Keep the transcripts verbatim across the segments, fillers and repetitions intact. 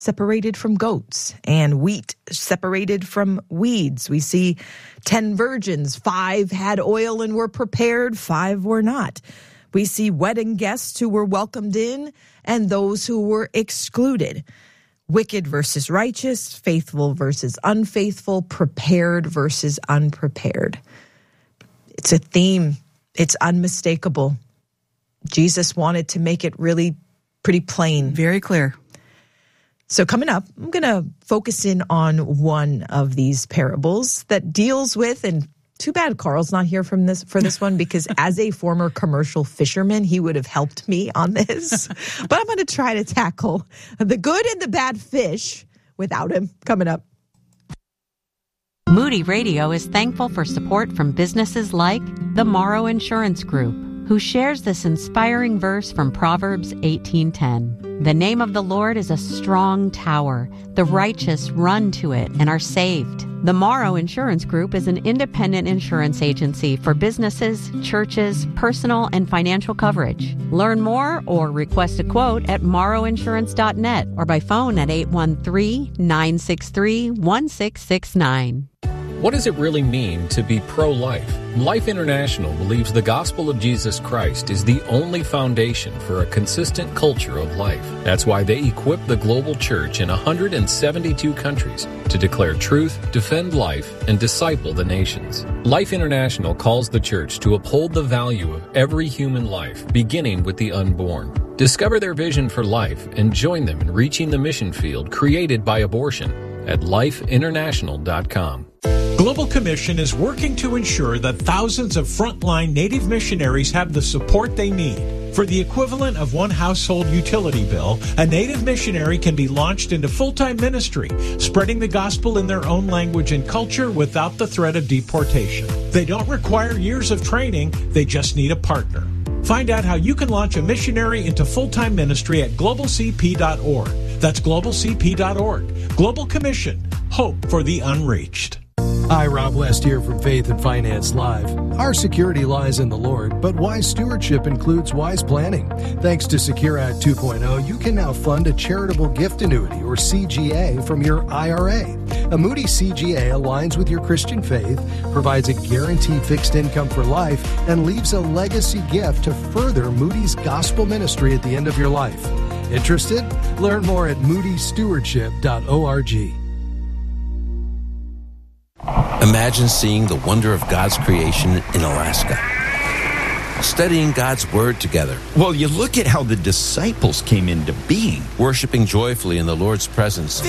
separated from goats and wheat separated from weeds. We see ten virgins, five had oil and were prepared, five were not. We see wedding guests who were welcomed in and those who were excluded. Wicked versus righteous, faithful versus unfaithful, prepared versus unprepared. It's a theme. It's unmistakable. Jesus wanted to make it really pretty plain. Very clear. So coming up, I'm going to focus in on one of these parables that deals with, and too bad Carl's not here from this for this one, because as a former commercial fisherman, he would have helped me on this. But I'm going to try to tackle the good and the bad fish without him. Coming up. Moody Radio is thankful for support from businesses like the Morrow Insurance Group, who shares this inspiring verse from Proverbs eighteen ten. The name of the Lord is a strong tower. The righteous run to it and are saved. The Morrow Insurance Group is an independent insurance agency for businesses, churches, personal and financial coverage. Learn more or request a quote at morrow insurance dot net or by phone at eight one three, nine six three, one six six nine. What does it really mean to be pro-life? Life International believes the gospel of Jesus Christ is the only foundation for a consistent culture of life. That's why they equip the global church in one hundred seventy-two countries to declare truth, defend life, and disciple the nations. Life International calls the church to uphold the value of every human life, beginning with the unborn. Discover their vision for life and join them in reaching the mission field created by abortion at life international dot com. Global Commission is working to ensure that thousands of frontline Native missionaries have the support they need. For the equivalent of one household utility bill, a Native missionary can be launched into full-time ministry, spreading the gospel in their own language and culture without the threat of deportation. They don't require years of training, they just need a partner. Find out how you can launch a missionary into full-time ministry at global c p dot org. That's global c p dot org. Global Commission. Hope for the unreached. Hi, Rob West here from Faith and Finance Live. Our security lies in the Lord, but wise stewardship includes wise planning. Thanks to Secure Act two point oh, you can now fund a charitable gift annuity, or C G A, from your I R A. A Moody C G A aligns with your Christian faith, provides a guaranteed fixed income for life, and leaves a legacy gift to further Moody's gospel ministry at the end of your life. Interested? Learn more at moody stewardship dot org. Imagine seeing the wonder of God's creation in Alaska. Studying God's Word together. Well, you look at how the disciples came into being. Worshiping joyfully in the Lord's presence.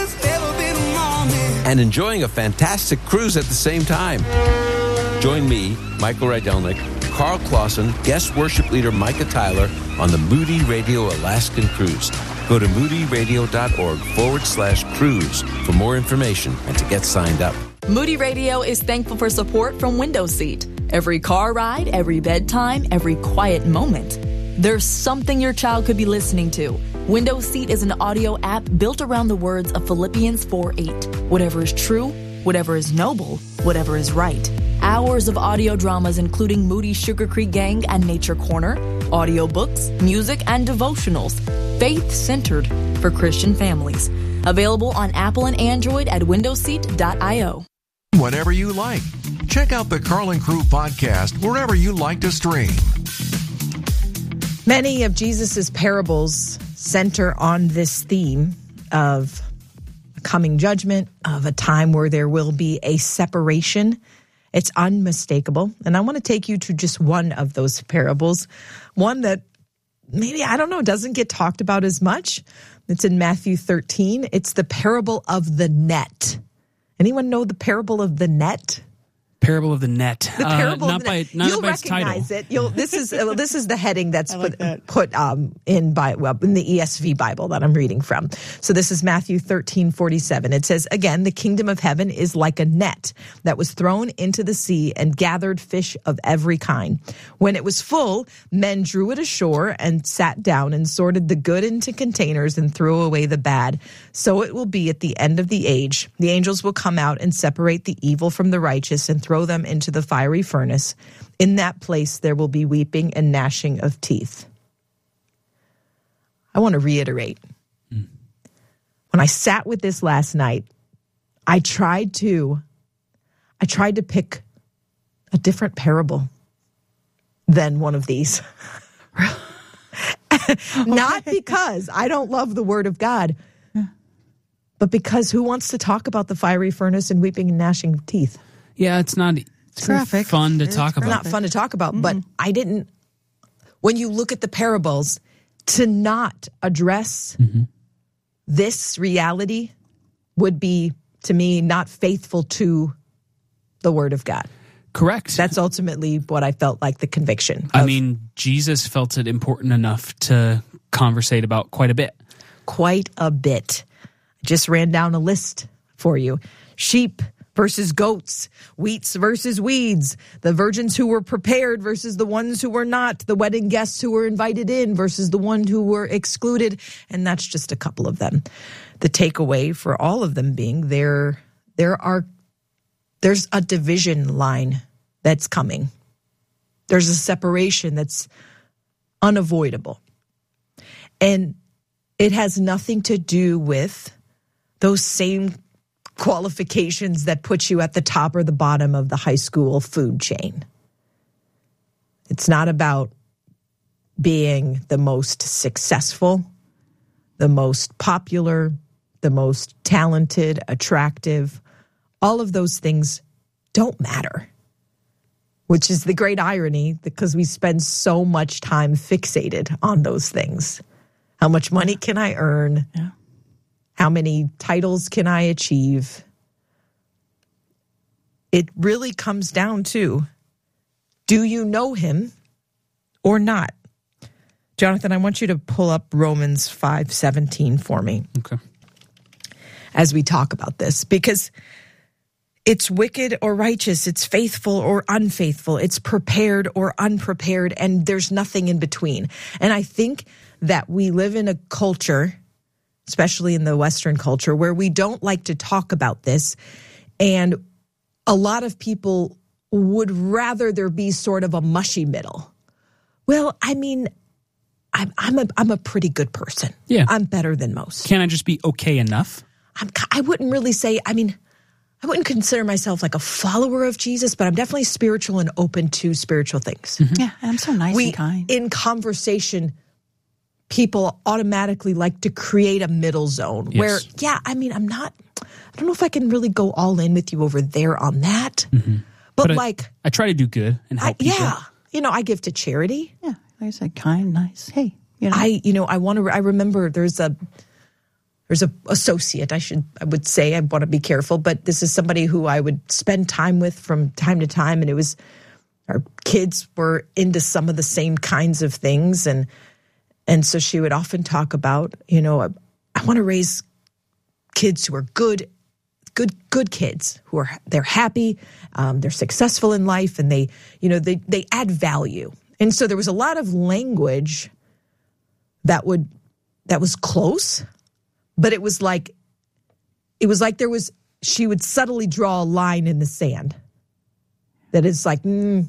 And enjoying a fantastic cruise at the same time. Join me, Michael Rydelnik, Carl Clausen, guest worship leader Micah Tyler on the Moody Radio Alaskan Cruise. Go to moody radio dot org forward slash cruise for more information and to get signed up. Moody Radio is thankful for support from Window Seat. Every car ride, every bedtime, every quiet moment. There's something your child could be listening to. Window Seat is an audio app built around the words of Philippians four eight. Whatever is true, whatever is noble, whatever is right. Hours of audio dramas including Moody's Sugar Creek Gang and Nature Corner, audiobooks, music, and devotionals. Faith-centered for Christian families. Available on Apple and Android at window seat dot io. Whatever you like. Check out the Carl and Crew podcast wherever you like to stream. Many of Jesus's parables center on this theme of coming judgment, of a time where there will be a separation. It's unmistakable. And I want to take you to just one of those parables, one that maybe, I don't know, doesn't get talked about as much. It's in Matthew thirteen. It's the parable of the net. Anyone know the parable of the net? Parable of the net. The parable uh, of not the by, net. not You'll by its recognize title. it. You'll, this is well, this is the heading that's like put that. put um, in by well in the E S V Bible that I'm reading from. So this is Matthew thirteen forty-seven. It says, "Again, the kingdom of heaven is like a net that was thrown into the sea and gathered fish of every kind. When it was full, men drew it ashore and sat down and sorted the good into containers and threw away the bad. So it will be at the end of the age. The angels will come out and separate the evil from the righteous and throw them into the fiery furnace. In that place there will be weeping and gnashing of teeth." I want to reiterate. Mm. when I sat with this last night, I tried to, I tried to pick a different parable than one of these. Not because I don't love the Word of God, but because who wants to talk about the fiery furnace and weeping and gnashing of teeth? Yeah, it's not it's graphic. fun to It's talk about. Not fun to talk about, Mm-hmm. but I didn't, when you look at the parables, to not address Mm-hmm. this reality would be, to me, not faithful to the Word of God. Correct. That's ultimately what I felt like the conviction. I of mean, Jesus felt it important enough to conversate about quite a bit. quite a bit. I just ran down a list for you. Sheep versus goats, wheats versus weeds, the virgins who were prepared versus the ones who were not, the wedding guests who were invited in versus the one who were excluded. And that's just a couple of them. The takeaway for all of them being there, there are, there's a division line that's coming. There's a separation that's unavoidable. And it has nothing to do with those same qualifications that put you at the top or the bottom of the high school food chain. It's not about being the most successful, the most popular, the most talented, attractive. All of those things don't matter, which is the great irony because we spend so much time fixated on those things. How much money can I earn? Yeah. How many titles can I achieve? It really comes down to, do you know him or not? Jonathan, I want you to pull up Romans five seventeen for me. Okay. As we talk about this, because it's wicked or righteous, it's faithful or unfaithful, it's prepared or unprepared, and there's nothing in between. And I think that we live in a culture, especially in the Western culture, where we don't like to talk about this. And a lot of people would rather there be sort of a mushy middle. Well, I mean, I'm, I'm, a, I'm a pretty good person. Yeah. I'm better than most. Can I just be okay enough? I'm, I wouldn't really say, I mean, I wouldn't consider myself like a follower of Jesus, but I'm definitely spiritual and open to spiritual things. Mm-hmm. Yeah, I'm so nice we, and kind. In conversation, people automatically like to create a middle zone Yes. where, yeah, I mean, I'm not, I don't know if I can really go all in with you over there on that. Mm-hmm. But, But I- like, I try to do good and I, help people. yeah, you know, I give to charity. Yeah, like I said, kind, nice. Hey, you know. I, you know, I want to, I remember there's a, there's a associate, I should, I would say, I want to be careful, but this is somebody who I would spend time with from time to time. And it was, our kids were into some of the same kinds of things. And, and so she would often talk about, you know, I, I want to raise kids who are good, good, good kids who are, they're happy, um, they're successful in life, and they, you know, they, they add value. And so there was a lot of language that would, that was close, but it was like, it was like there was, she would subtly draw a line in the sand that is like, mm,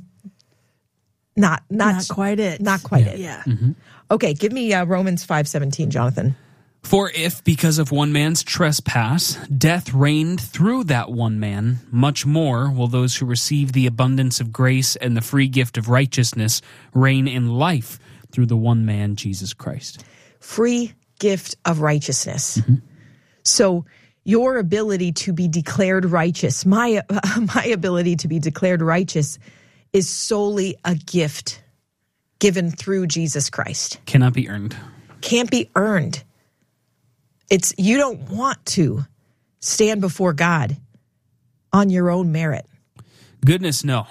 not, not, Not quite it. Not quite it. Yeah. Okay, give me uh, Romans five seventeen, Jonathan. For if, because of one man's trespass, death reigned through that one man, much more will those who receive the abundance of grace and the free gift of righteousness reign in life through the one man, Jesus Christ. Free gift of righteousness. Mm-hmm. So your ability to be declared righteous, my uh, my ability to be declared righteous is solely a gift given through Jesus Christ. Cannot be earned. Can't be earned. It's, you don't want to stand before God on your own merit. Goodness, no.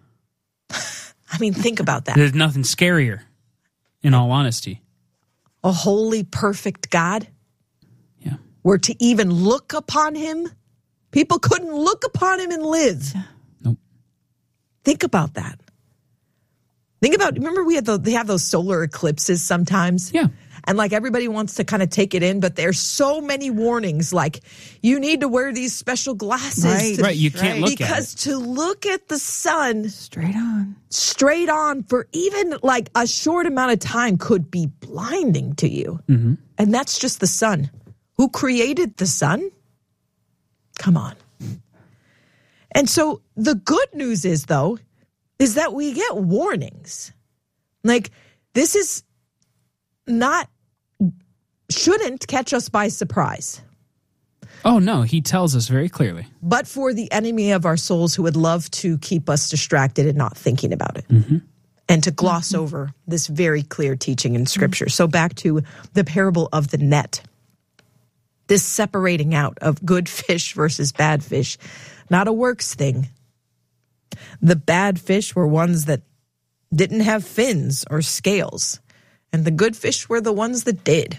I mean, think about that. There's nothing scarier, in all honesty. A holy, perfect God. Yeah. Where to even look upon him, people couldn't look upon him and live. Nope. Think about that. Think about, remember we had the, they have those solar eclipses sometimes? Yeah. And like everybody wants to kind of take it in, but there's so many warnings, like you need to wear these special glasses. Right, to, right. You can't look at it. Because to look at the sun Straight on. straight on for even like a short amount of time could be blinding to you. Mm-hmm. And that's just the sun. who created the sun? Come on. And so the good news is, though, is that we get warnings. Like, this is not, shouldn't catch us by surprise. Oh, no, he tells us very clearly. But for the enemy of our souls who would love to keep us distracted and not thinking about it. Mm-hmm. And to gloss mm-hmm. over this very clear teaching in Scripture. Mm-hmm. So back to the parable of the net. This separating out of good fish versus bad fish, not a works thing. The bad fish were ones that didn't have fins or scales, and the good fish were the ones that did.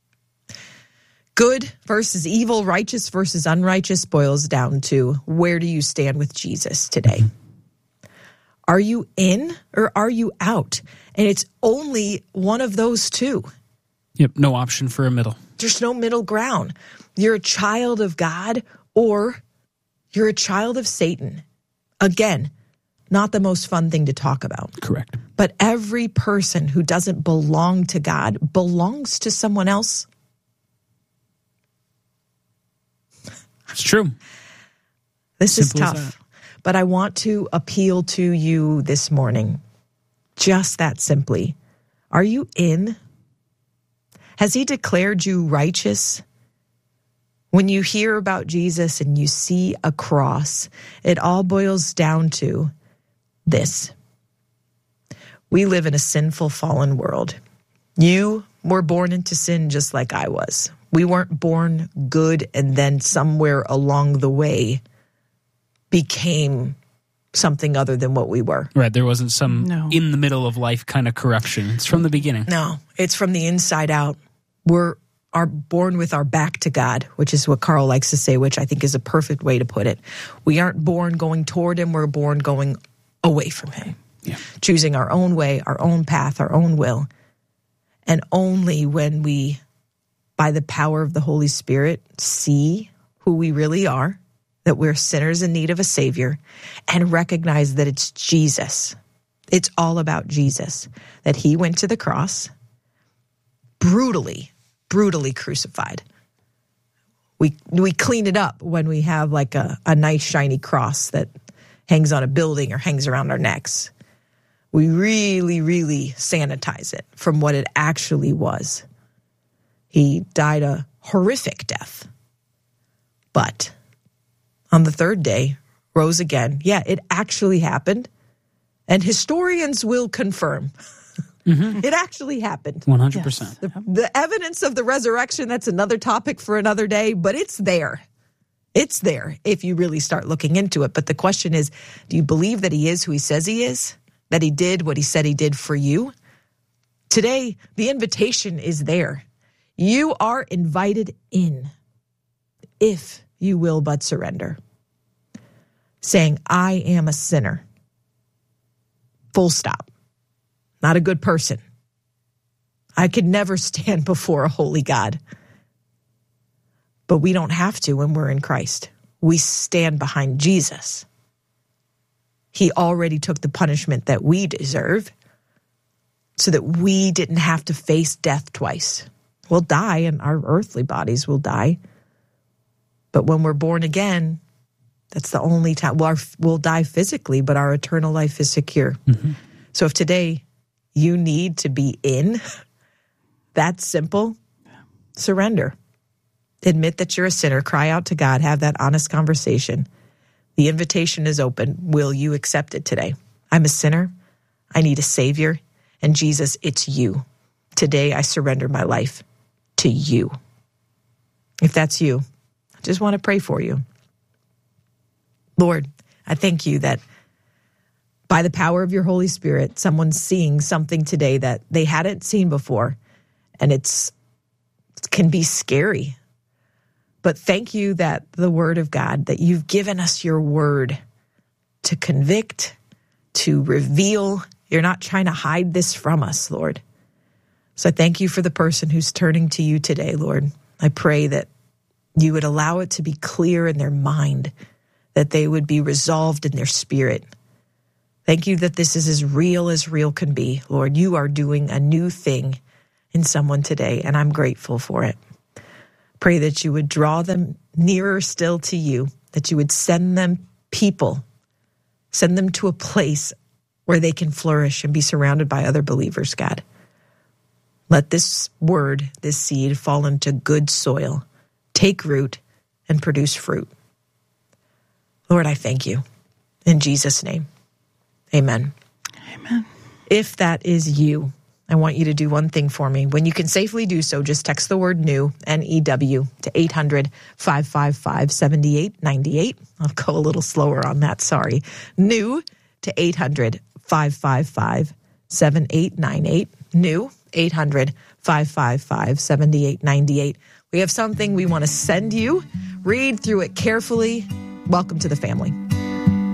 Good versus evil, righteous versus unrighteous boils down to, where do you stand with Jesus today? Are you in or are you out? And it's only one of those two. Yep, no option for a middle. There's no middle ground. You're a child of God or you're a child of Satan. Again, not the most fun thing to talk about. Correct. But every person who doesn't belong to God belongs to someone else. It's true. This Simple is tough. But I want to appeal to you this morning. Just that simply. Are you in? Has he declared you righteous? When you hear about Jesus and you see a cross, it all boils down to this. We live in a sinful, fallen world. You were born into sin just like I was. We weren't born good and then somewhere along the way became something other than what we were. Right. There wasn't some No. in the middle of life kind of corruption. It's from the beginning. No, it's from the inside out. We're are born with our back to God, which is what Carl likes to say, which I think is a perfect way to put it. We aren't born going toward him. We're born going away from him. Yeah. Choosing our own way, our own path, our own will. And only when we, by the power of the Holy Spirit, see who we really are, that we're sinners in need of a Savior, and recognize that it's Jesus. It's all about Jesus, that he went to the cross, brutally, brutally crucified. We we clean it up when we have like a, a nice shiny cross that hangs on a building or hangs around our necks. We really, really sanitize it from what it actually was. He died a horrific death. But on the third day, rose again. Yeah, it actually happened. And historians will confirm. Mm-hmm. It actually happened. one hundred percent. Yes. The, the evidence of the resurrection, that's another topic for another day, but it's there. It's there if you really start looking into it. But the question is, do you believe that he is who he says he is? That he did what he said he did for you? Today, the invitation is there. You are invited in if you will but surrender. Saying, I am a sinner. Full stop. Not a good person. I could never stand before a holy God. But we don't have to when we're in Christ. We stand behind Jesus. He already took the punishment that we deserve so that we didn't have to face death twice. We'll die and our earthly bodies will die. But when we're born again, that's the only time. Well, our, we'll die physically, but our eternal life is secure. Mm-hmm. So if today you need to be in, that's simple. Surrender. Admit that you're a sinner. Cry out to God. Have that honest conversation. The invitation is open. Will you accept it today? I'm a sinner. I need a Savior. And Jesus, it's you. Today I surrender my life to you. If that's you, I just want to pray for you. Lord, I thank you that by the power of your Holy Spirit, someone's seeing something today that they hadn't seen before. And it's it can be scary. But thank you that the word of God, that you've given us your word to convict, to reveal. You're not trying to hide this from us, Lord. So I thank you for the person who's turning to you today, Lord. I pray that you would allow it to be clear in their mind, that they would be resolved in their spirit. Thank you that this is as real as real can be, Lord. You are doing a new thing in someone today, and I'm grateful for it. Pray that you would draw them nearer still to you, that you would send them people, send them to a place where they can flourish and be surrounded by other believers, God. Let this word, this seed, fall into good soil, take root, and produce fruit. Lord, I thank you. In Jesus' name, amen. Amen. If that is you, I want you to do one thing for me. When you can safely do so, just text the word new, N E W, to eight hundred, five five five, seven eight nine eight. I'll go a little slower on that, sorry. New to eight hundred, five five five, seven eight nine eight. New, eight hundred, five five five, seven eight nine eight. We have something we want to send you. Read through it carefully. Welcome to the family.